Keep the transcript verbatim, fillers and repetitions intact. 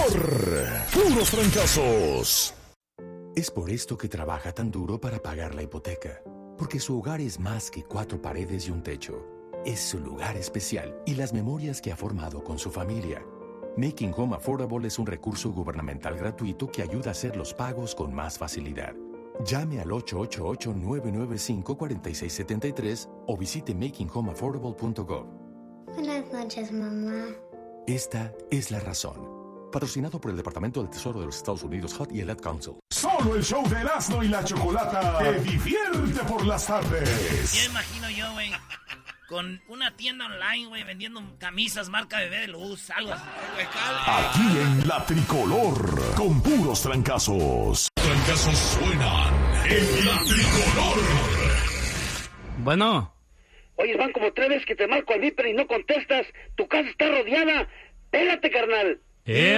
Puros Trancazos. Es por esto que trabaja tan duro para pagar la hipoteca. Porque su hogar es más que cuatro paredes y un techo. Es su lugar especial y las memorias que ha formado con su familia. Making Home Affordable es un recurso gubernamental gratuito que ayuda a hacer los pagos con más facilidad. Llame al ocho ocho ocho, nueve nueve cinco, cuatro seis siete tres o visite making home affordable punto gov. Buenas noches, mamá. Esta es la razón. Patrocinado por el Departamento del Tesoro de los Estados Unidos, H U D y el Ad Council. Solo el show de Erasmo y la Chocolata te divierte por las tardes. Ya imagino yo, güey, con una tienda online, güey, vendiendo camisas marca Bebé de Luz, algo así. Aquí en La Tricolor, con puros trancazos. Trancazos suenan en La Tricolor. Bueno. Oye, van como tres veces que te marco al Viper y no contestas. Tu casa está rodeada. Pélate, carnal. Eh,